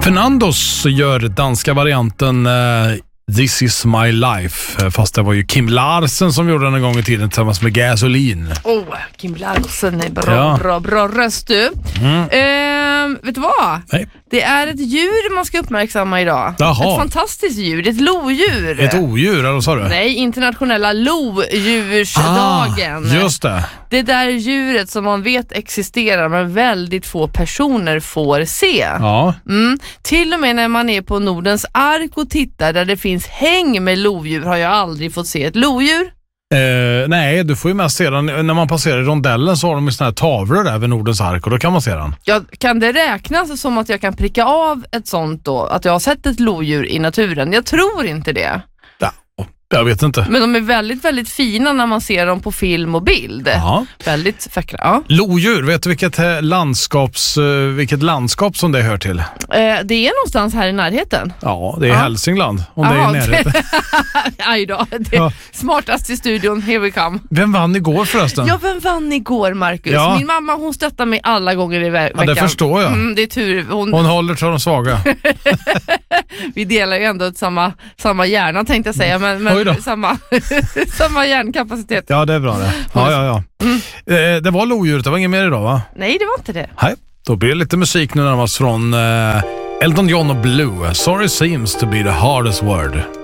Fernandos gör danska varianten This is my life. Fast det var ju Kim Larsen som gjorde den en gång i tiden tillsammans med Gasolin. Kim Larsen är bra röst du. Vet du vad? Nej. Det är ett djur man ska uppmärksamma idag. Jaha. Ett fantastiskt djur, ett lodjur. Ett odjur, eller vad sa du? Nej, internationella lodjursdagen. Just det. Det där djuret som man vet existerar men väldigt få personer får se. Ja. Till och med när man är på Nordens ark och tittar där det finns häng med lodjur har jag aldrig fått se ett lodjur. Nej, du får ju mest se den. När man passerar rondellen så har de ju såna här tavlor där vid Nordens ark och då kan man se den. Ja, kan det räknas som att jag kan pricka av ett sånt då? Att jag har sett ett lodjur i naturen? Jag tror inte det. Ja, jag vet inte. Men de är väldigt, väldigt fina när man ser dem på film och bild. Ja. Väldigt vackra. Ja. Lodjur, vet du vilket landskap som det hör till? Det är någonstans här i närheten. Ja, det är Hälsingland. Om det är i närheten. Aj då, smartast i studion, here we come. Vem vann igår förresten? Ja, vem vann igår, Marcus? Ja. Min mamma, hon stöttar mig alla gånger i veckan. Ja, det förstår jag. Det är tur. Hon håller till de svaga. Vi delar ju ändå samma hjärna, tänkte jag säga. Men samma hjärnkapacitet. Ja, det är bra det. Ja. Det var lodjuret, det var inget mer idag, va? Nej, det var inte det. Nej, då blir det lite musik nu närmast från Elton John och Blue. Sorry seems to be the hardest word.